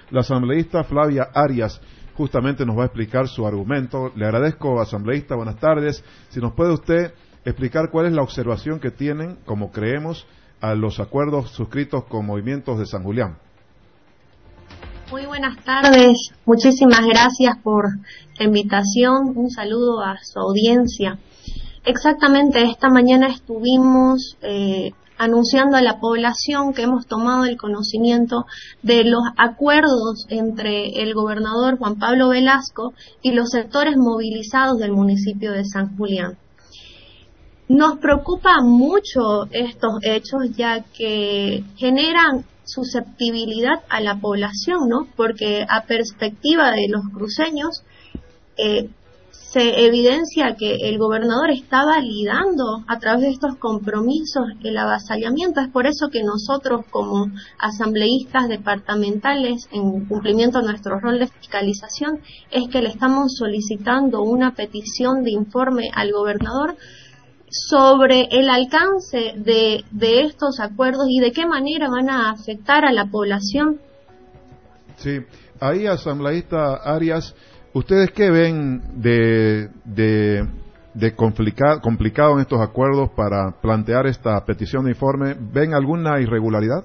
La asambleísta Flavia Arias justamente nos va a explicar su argumento. Le agradezco, asambleísta, buenas tardes. Si nos puede usted explicar cuál es la observación que tienen, como creemos, a los acuerdos suscritos con Movimientos de San Julián. Muy buenas tardes, muchísimas gracias por la invitación, un saludo a su audiencia. Exactamente, esta mañana estuvimos anunciando a la población que hemos tomado el conocimiento de los acuerdos entre el gobernador Juan Pablo Velasco y los sectores movilizados del municipio de San Julián. Nos preocupa mucho estos hechos, ya que generan susceptibilidad a la población, ¿no? Porque a perspectiva de los cruceños se evidencia que el gobernador está validando a través de estos compromisos el avasallamiento. Es por eso que nosotros, como asambleístas departamentales, en cumplimiento de nuestro rol de fiscalización, es que le estamos solicitando una petición de informe al gobernador sobre el alcance de estos acuerdos y de qué manera van a afectar a la población. Sí, ahí, asambleísta Arias, ¿ustedes qué ven de complicado en estos acuerdos para plantear esta petición de informe? ¿Ven alguna irregularidad?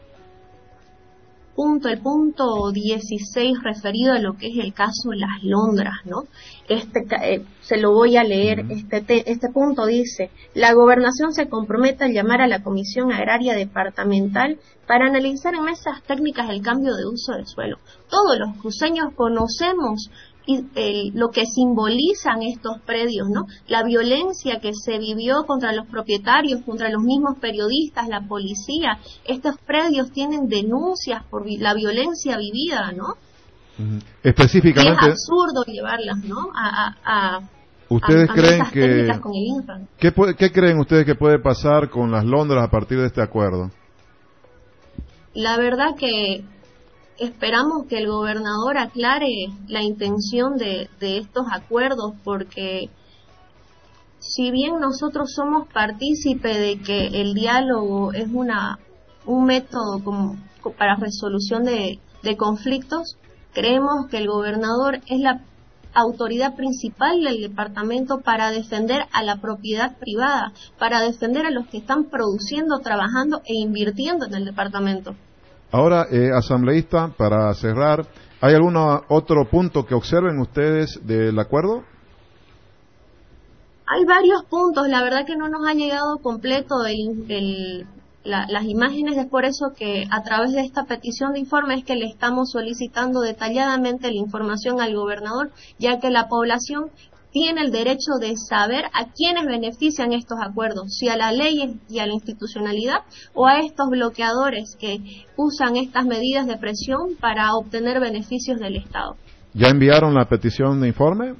El punto 16 referido a lo que es el caso Las Londras, ¿no? Se lo voy a leer. Este punto dice: la gobernación se compromete a llamar a la Comisión Agraria Departamental para analizar en mesas técnicas el cambio de uso del suelo. Todos los cruceños conocemos lo que simbolizan estos predios, ¿no? La violencia que se vivió contra los propietarios, contra los mismos periodistas, la policía. Estos predios tienen denuncias por la violencia vivida, ¿no? Específicamente. Y es absurdo llevarlas, ¿no? ¿Ustedes creen técnicas con el INFRA. ¿Qué creen ustedes que puede pasar con Las Londras a partir de este acuerdo? La verdad que esperamos que el gobernador aclare la intención de estos acuerdos, porque si bien nosotros somos partícipes de que el diálogo es un método para resolución de conflictos, creemos que el gobernador es la autoridad principal del departamento para defender a la propiedad privada, para defender a los que están produciendo, trabajando e invirtiendo en el departamento. Ahora, asambleísta, para cerrar, ¿hay algún otro punto que observen ustedes del acuerdo? Hay varios puntos, la verdad que no nos ha llegado completo las imágenes, es por eso que a través de esta petición de informe es que le estamos solicitando detalladamente la información al gobernador, ya que la población tiene el derecho de saber a quiénes benefician estos acuerdos, si a la ley y a la institucionalidad o a estos bloqueadores que usan estas medidas de presión para obtener beneficios del Estado. ¿Ya enviaron la petición de informe?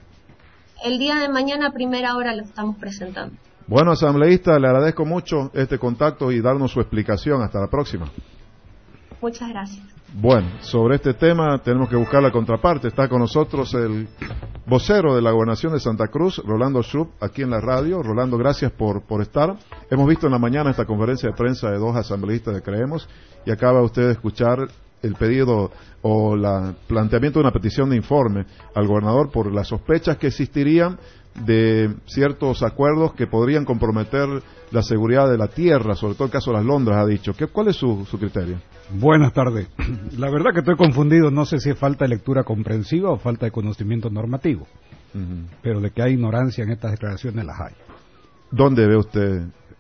El día de mañana a primera hora lo estamos presentando. Bueno, asambleísta, le agradezco mucho este contacto y darnos su explicación. Hasta la próxima. Muchas gracias. Bueno, sobre este tema tenemos que buscar la contraparte. Está con nosotros el vocero de la Gobernación de Santa Cruz, Rolando Schrupp, aquí en la radio. Rolando, gracias por estar. Hemos visto en la mañana esta conferencia de prensa de dos asambleístas de Creemos, y acaba usted de escuchar el pedido o el planteamiento de una petición de informe al gobernador por las sospechas que existirían de ciertos acuerdos que podrían comprometer la seguridad de la tierra, sobre todo el caso de Las Londras, ha dicho. ¿Cuál es su criterio? Buenas tardes. La verdad que estoy confundido, no sé si es falta de lectura comprensiva o falta de conocimiento normativo, pero de que hay ignorancia en estas declaraciones las hay. ¿Dónde ve usted?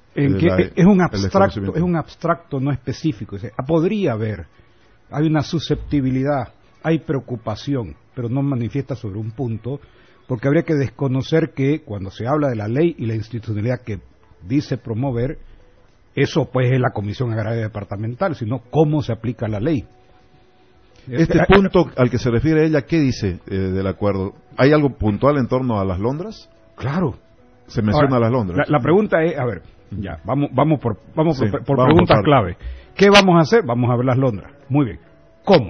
Es un abstracto no específico. Podría haber, hay una susceptibilidad, hay preocupación, pero no manifiesta sobre un punto, porque habría que desconocer que cuando se habla de la ley y la institucionalidad que dice promover, eso pues es la Comisión Agraria Departamental, sino cómo se aplica la ley. Este punto al que se refiere ella, ¿qué dice del acuerdo? ¿Hay algo puntual en torno a Las Londras? Claro. Se menciona Las Londras. La pregunta es, a ver, ya, vamos por preguntas clave. ¿Qué vamos a hacer? Vamos a ver Las Londras. Muy bien. ¿Cómo?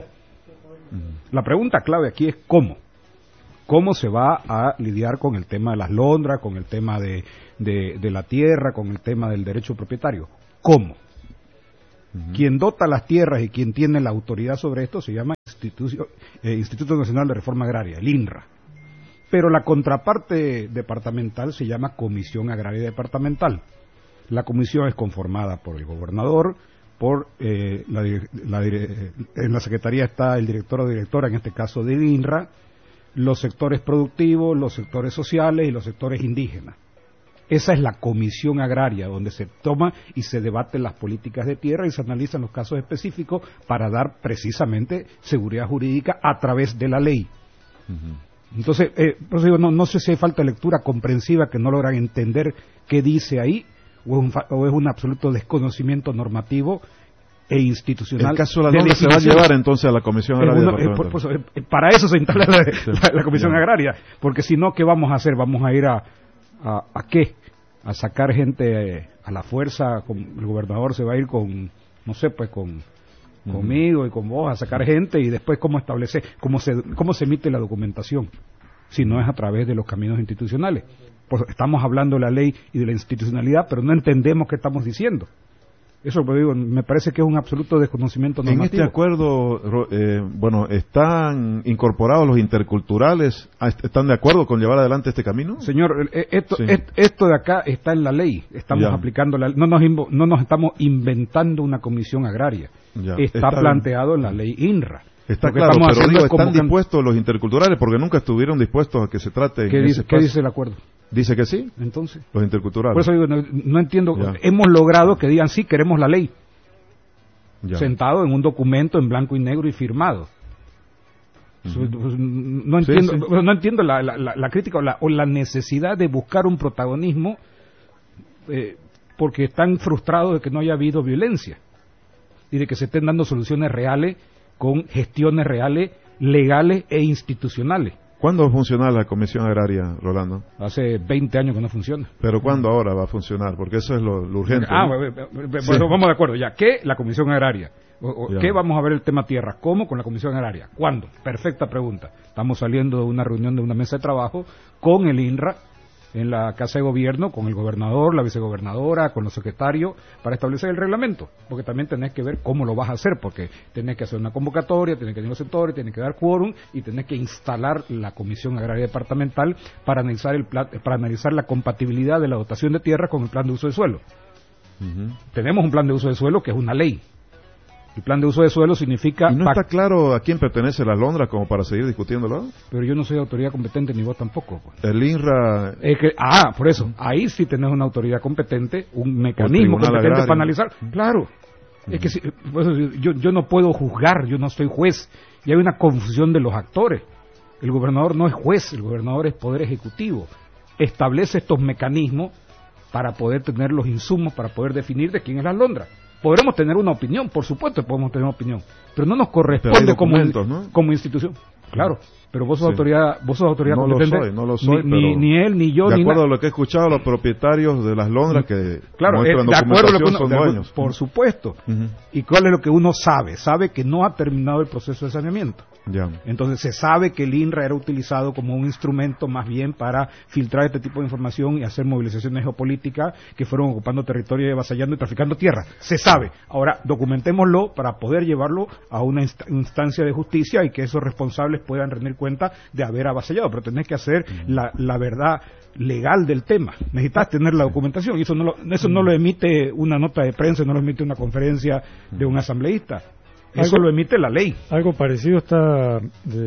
La pregunta clave aquí es ¿cómo? ¿Cómo se va a lidiar con el tema de Las Londras, con el tema de la tierra, con el tema del derecho propietario? ¿Cómo? Quien dota las tierras y quien tiene la autoridad sobre esto se llama Instituto Nacional de Reforma Agraria, el INRA. Pero la contraparte departamental se llama Comisión Agraria Departamental. La comisión es conformada por el gobernador, en la secretaría está el director o directora, en este caso del INRA, los sectores productivos, los sectores sociales y los sectores indígenas. Esa es la comisión agraria, donde se toma y se debaten las políticas de tierra y se analizan los casos específicos para dar precisamente seguridad jurídica a través de la ley. Entonces, por eso digo, no sé si hay falta de lectura comprensiva, que no logran entender qué dice ahí, o es un absoluto desconocimiento normativo e institucional. El caso de la Londra se va a llevar entonces a la Comisión Agraria. Para eso se instala la Comisión Agraria, porque si no, ¿qué vamos a hacer? ¿Vamos a ir a qué? A sacar gente a la fuerza. El gobernador se va a ir con, no sé, pues conmigo y con vos a sacar gente, y después cómo establece, cómo se emite la documentación, si no es a través de los caminos institucionales. Pues estamos hablando de la ley y de la institucionalidad, pero no entendemos qué estamos diciendo. Eso, pues, digo, me parece que es un absoluto desconocimiento normativo. En este acuerdo, ¿están incorporados los interculturales? ¿Están de acuerdo con llevar adelante este camino? Señor, esto de acá está en la ley. Estamos aplicando la ley. No nos estamos inventando una comisión agraria. Está planteado en la ley INRA. Está claro, pero digo, ¿están dispuestos los interculturales? Porque nunca estuvieron dispuestos a que se trate. ¿Qué dice el acuerdo? ¿Dice que sí? Entonces. Los interculturales. Por eso digo, no entiendo. Hemos logrado que digan sí, queremos la ley. Sentado en un documento en blanco y negro y firmado. No entiendo la crítica o la necesidad de buscar un protagonismo porque están frustrados de que no haya habido violencia y de que se estén dando soluciones reales con gestiones reales, legales e institucionales. ¿Cuándo va a funcionar la Comisión Agraria, Rolando? Hace 20 años que no funciona. ¿Pero cuándo ahora va a funcionar? Porque eso es lo urgente. Bueno, vamos de acuerdo. Ya, ¿qué? La Comisión Agraria. ¿Qué? Vamos a ver el tema tierra. ¿Cómo? Con la Comisión Agraria. ¿Cuándo? Perfecta pregunta. Estamos saliendo de una reunión de una mesa de trabajo con el INRA, en la Casa de Gobierno, con el gobernador, la vicegobernadora, con los secretarios, para establecer el reglamento, porque también tenés que ver cómo lo vas a hacer, porque tenés que hacer una convocatoria, tenés que tener los sectores, tenés que dar quórum y tenés que instalar la Comisión Agraria Departamental para analizar la compatibilidad de la dotación de tierra con el plan de uso de suelo. Tenemos un plan de uso de suelo que es una ley. El plan de uso de suelo significa... ¿Y no está claro a quién pertenece la Londra como para seguir discutiéndolo? Pero yo no soy autoridad competente, ni vos tampoco. Pues. El INRA... por eso. Ahí sí tenés una autoridad competente, un mecanismo competente para analizar. Claro. Es que pues, yo no puedo juzgar, yo no soy juez. Y hay una confusión de los actores. El gobernador no es juez, el gobernador es poder ejecutivo. Establece estos mecanismos para poder tener los insumos, para poder definir de quién es la Londra. Podremos tener una opinión, por supuesto que podemos tener una opinión, pero no nos corresponde como institución. Claro, pero vos sos autoridad no competente. No lo soy, ni él, ni yo, de acuerdo a lo que he escuchado, los propietarios de las Londras que muestran documentación son dueños. Por supuesto. ¿Y cuál es lo que uno sabe? Sabe que no ha terminado el proceso de saneamiento. Entonces se sabe que el INRA era utilizado como un instrumento más bien para filtrar este tipo de información y hacer movilizaciones geopolíticas que fueron ocupando territorio y avasallando y traficando tierra. Se sabe. Ahora, documentémoslo para poder llevarlo a una instancia de justicia y que esos responsables puedan rendir cuenta de haber avasallado. Pero tenés que hacer la verdad legal del tema. Necesitas tener la documentación y eso no lo emite una nota de prensa, no lo emite una conferencia de un asambleísta. Eso lo emite la ley. Algo parecido está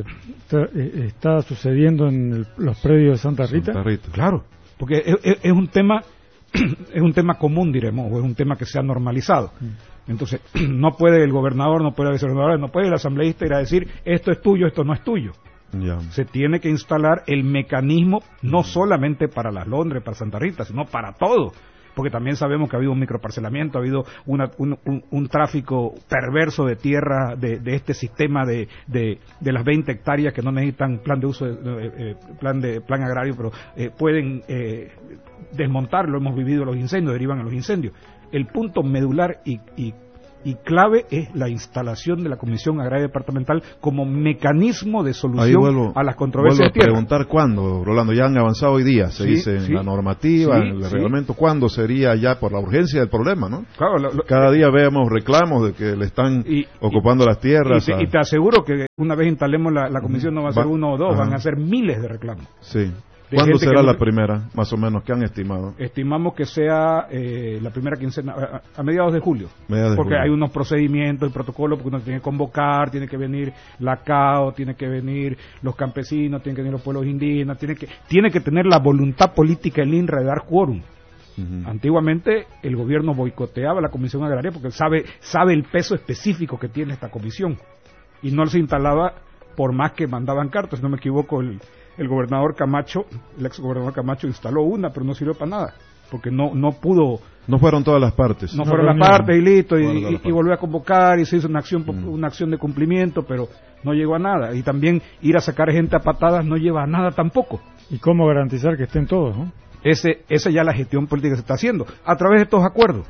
sucediendo en los predios de Santa Rita. Claro, porque es un tema es un tema común, diremos, o es un tema que se ha normalizado. Entonces, no puede el gobernador, no puede el vicegobernador, no puede el asambleísta ir a decir esto es tuyo, esto no es tuyo. Se tiene que instalar el mecanismo no solamente para las Londres, para Santa Rita, sino para todo. Porque también sabemos que ha habido un microparcelamiento, ha habido un tráfico perverso de tierra de este sistema de las 20 hectáreas que no necesitan plan de uso, plan agrario, pero pueden desmontarlo. Hemos vivido los incendios, derivan a los incendios. El punto medular y y clave es la instalación de la Comisión Agraria Departamental como mecanismo de solución a las controversias de tierra. Vuelvo a preguntar cuándo, Rolando, ya han avanzado hoy día, se dice en la normativa, en el reglamento, ¿cuándo sería ya por la urgencia del problema, no? Claro, cada día vemos reclamos de que le están ocupando las tierras. Y te aseguro que una vez instalemos la comisión no va a ser uno o dos, van a ser miles de reclamos. Sí. ¿Cuándo será la primera, más o menos? ¿Qué han estimado? Estimamos que sea la primera quincena, a mediados de julio. Porque hay unos procedimientos y protocolos, porque uno tiene que convocar, tiene que venir la CAO, tiene que venir los campesinos, tienen que venir los pueblos indígenas, tiene que tener la voluntad política el INRA de dar quórum. Antiguamente el gobierno boicoteaba la Comisión Agraria porque sabe el peso específico que tiene esta comisión y no se instalaba por más que mandaban cartas. Si no me equivoco, el gobernador Camacho, el ex gobernador Camacho instaló una, pero no sirvió para nada, porque no pudo. No fueron todas las partes. No fueron las partes y listo, y volvió a convocar y se hizo una acción de cumplimiento, pero no llegó a nada. Y también ir a sacar gente a patadas no lleva a nada tampoco. ¿Y cómo garantizar que estén todos, no? Esa ya la gestión política que se está haciendo, a través de estos acuerdos.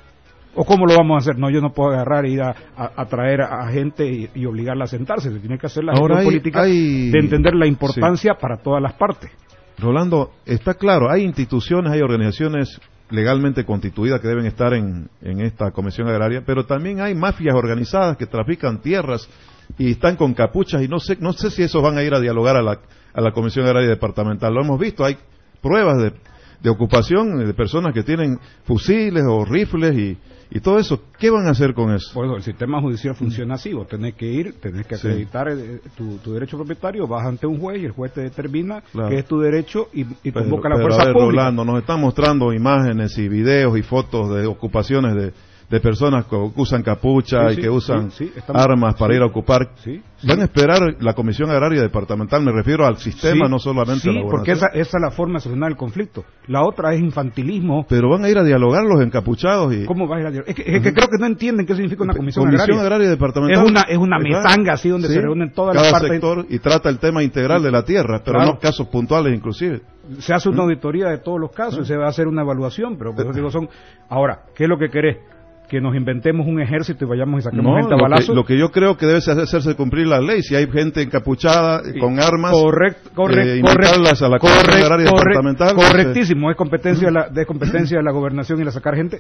¿O cómo lo vamos a hacer? No, yo no puedo agarrar e ir a traer a gente y obligarla a sentarse. Se tiene que hacer la gestión política de entender la importancia para todas las partes. Rolando, está claro, hay instituciones, hay organizaciones legalmente constituidas que deben estar en esta Comisión Agraria, pero también hay mafias organizadas que trafican tierras y están con capuchas y no sé si esos van a ir a dialogar a la Comisión Agraria Departamental. Lo hemos visto, hay pruebas de ocupación de personas que tienen fusiles o rifles y todo eso. ¿Qué van a hacer con eso? Bueno, el sistema judicial funciona así. Vos tenés que acreditar tu derecho propietario, vas ante un juez y el juez te determina que es tu derecho y convoca a la fuerza pública. Rolando, nos están mostrando imágenes y videos y fotos de ocupaciones de personas que usan capucha y que usan armas para ir a ocupar. ¿Van a esperar la Comisión Agraria Departamental? Me refiero al sistema, no solamente a la gobernación. Porque esa es la forma de solucionar el conflicto. La otra es infantilismo. Pero van a ir a dialogar los encapuchados. ¿Cómo vas a ir a dialogar? Es que creo que no entienden qué significa una Comisión Agraria Departamental. Es una mesanga así donde se reúnen todas las partes. Sector y trata el tema integral de la tierra, pero no casos puntuales inclusive. Se hace una auditoría de todos los casos y se va a hacer una evaluación, pero por eso digo ahora, ¿qué es lo que querés? Que nos inventemos un ejército y vayamos y saquemos gente a balazos. Lo que yo creo que debe hacerse cumplir la ley. Si hay gente encapuchada con armas, invitarlas a la Comisión Agraria Departamental. Correctísimo, es competencia de la gobernación y la sacar gente.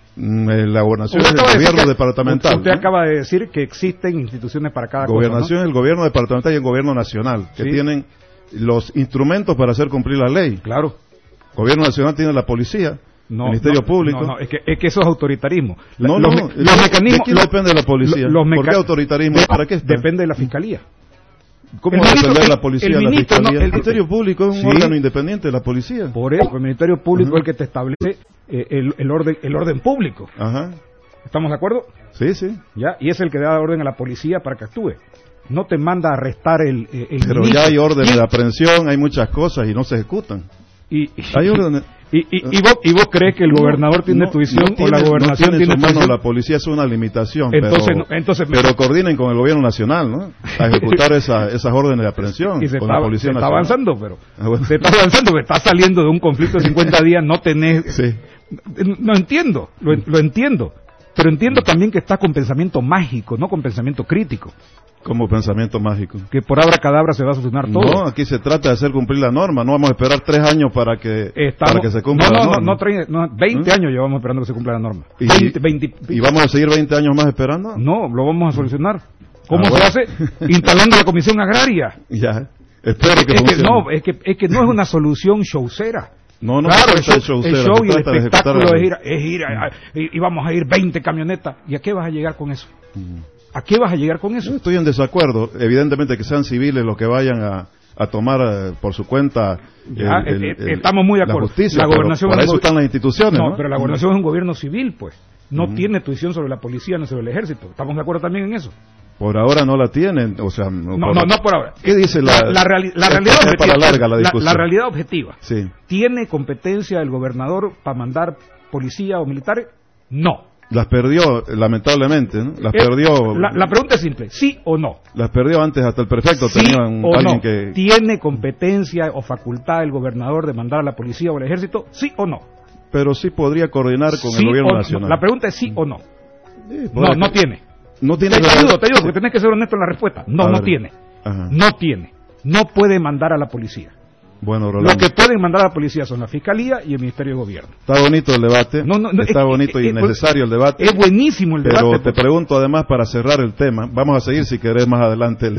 La gobernación es el gobierno departamental. Usted acaba de decir que existen instituciones para cada gobernación cosa, es el gobierno departamental y el gobierno nacional, que tienen los instrumentos para hacer cumplir la ley. Claro. El gobierno nacional tiene la policía. Ministerio Público. Es que eso es autoritarismo. Los mecanismos. ¿De quién depende de la policía? ¿Por qué autoritarismo? ¿Para qué está? Depende de la fiscalía. ¿Cómo va a depender la policía de la fiscalía? El Ministerio Público es un órgano independiente de la policía. Por eso, el Ministerio Público es el que te establece el orden público. Ajá. ¿Estamos de acuerdo? Sí. ¿Ya? Y es el que da orden a la policía para que actúe. No te manda a arrestar el Pero ministro. Ya hay órdenes de aprehensión, hay muchas cosas y no se ejecutan. Hay órdenes. ¿Y vos crees que el gobernador tiene tuición o la gobernación tiene tuición? La policía es una limitación, pero coordinen con el gobierno nacional, ¿no? A ejecutar esas órdenes de aprehensión. Y se con la policía está nacional. avanzando, pero está saliendo de un conflicto de 50 días, no tenés... Sí. No entiendo, lo entiendo, pero entiendo también que está con pensamiento mágico, no con pensamiento crítico. Como pensamiento mágico. Que por abracadabra se va a solucionar todo. No, aquí se trata de hacer cumplir la norma. No vamos a esperar 3 años para que se cumpla la norma. 20 años llevamos esperando que se cumpla la norma. ¿Y vamos a seguir 20 años más esperando? No, lo vamos a solucionar. ¿Cómo se hace? Instalando la Comisión Agraria. Ya, espero que funcione. Es que no es una solución showcera. No, claro, el show y el espectáculo es ir y vamos a ir 20 camionetas. ¿Y a qué vas a llegar con eso? ¿A qué vas a llegar con eso? Yo estoy en desacuerdo. Evidentemente que sean civiles los que vayan a tomar por su cuenta estamos muy de acuerdo. La justicia, la gobernación para eso están las instituciones. No, pero la gobernación es un gobierno civil, pues. No tiene tuición sobre la policía ni sobre el ejército. ¿Estamos de acuerdo también en eso? Por ahora no la tienen, o sea... No por ahora. ¿Qué dice la realidad objetiva? La realidad objetiva. Sí. ¿Tiene competencia el gobernador para mandar policía o militares? No. Las perdió, lamentablemente, ¿no? La pregunta es simple, ¿sí o no? Las perdió antes, hasta el prefecto ¿Sí tenía alguien no? que... ¿Tiene competencia o facultad el gobernador de mandar a la policía o al ejército? ¿Sí o no? Pero sí podría coordinar con el gobierno nacional. No. La pregunta es sí o no. No tiene. No tiene. Te ayudo, porque tenés que ser honesto en la respuesta. No tiene. Ajá. No tiene. No puede mandar a la policía. Bueno, Rolando. Lo que pueden mandar a la policía son la Fiscalía y el Ministerio de Gobierno. Está bonito el debate. Está bonito y necesario el debate. Es buenísimo el debate. Pero te pregunto además, para cerrar el tema, vamos a seguir si querés más adelante